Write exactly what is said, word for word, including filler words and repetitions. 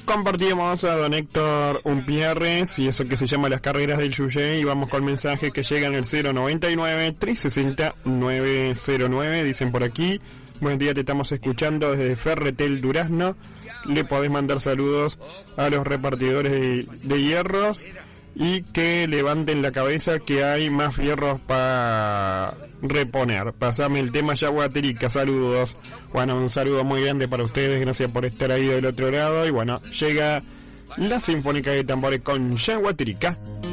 Compartimos a don Héctor Umpierres y eso que se llama Las Carreras del Yuyé, y vamos con mensajes que llegan al cero noventa y nueve, trescientos sesenta, novecientos nueve. Dicen por aquí: buen día, te estamos escuchando desde Ferretel, Durazno. Le podés mandar saludos a los repartidores de, de hierros y que levanten la cabeza, que hay más fierros para reponer. Pasame el tema Yaguatirica, saludos. Bueno, un saludo muy grande para ustedes, gracias por estar ahí del otro lado. Y bueno, llega la Sinfónica de Tambores con Yaguatirica.